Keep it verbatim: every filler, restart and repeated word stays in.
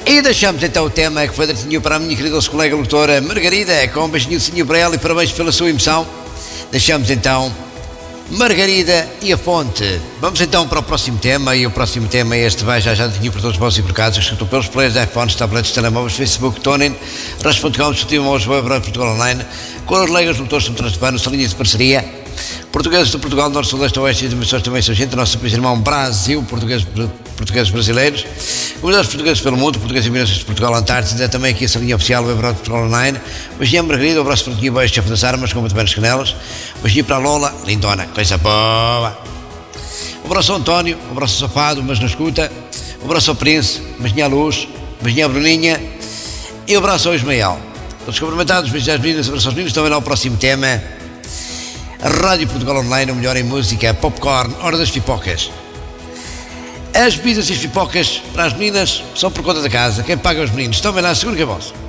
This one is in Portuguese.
E deixamos então o tema que foi direitinho para a minha querida colega locutora Margarida, com um beijinho para ela e parabéns pela sua emoção. Deixamos então Margarida e a Fonte. Vamos então para o próximo tema, e o próximo tema é este, vai já já tinha para todos os vossos hipercados, escrito pelos players de iPhones, tablets, telemóveis, Facebook, Tonin, Rush ponto com, discutível móveis, web, Portugal Online, com os legas lutadores do Transpano, linhas de parceria, portugueses de Portugal, Norte, Sul, Leste, Oeste e dimensões também são gente, nosso país irmão Brasil, portugueses, portugueses brasileiros, comunidades portugueses pelo mundo, portugueses e imigrantes de Portugal, Antártida, também aqui essa linha oficial, web, Portugal Online, beijinho Margarida, um abraço para o Tinho Beijo, chefe das armas, com muito bem nas canelas, beijinho para a Lola, lindona, coisa boa. Um abraço ao António, um abraço ao Safado, mas não escuta, um abraço ao Príncipe, um beijinho à Luz, um beijinho à Bruninha e um abraço ao Ismael. Todos cumprimentados, beijos às meninas, abraço aos meninos, também lá o próximo tema. Rádio Portugal Online, o melhor em música, popcorn, hora das pipocas. As bebidas e as pipocas para as meninas são por conta da casa. Quem paga os meninos? Estão bem lá, seguro que é vosso.